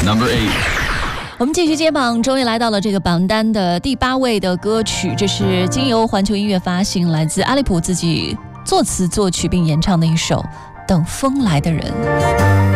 Number 8. 我们继续揭榜，终于来到了这个榜单的第8位的歌曲，这是经由环球音乐发行，来自阿利普自己作词作曲并演唱的一首《等风来的人》。